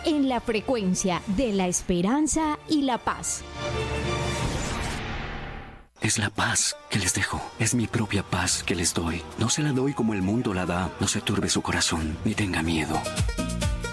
en la frecuencia de la esperanza y la paz. Es la paz que les dejo, es mi propia paz que les doy. No se la doy como el mundo la da, no se turbe su corazón, ni tenga miedo.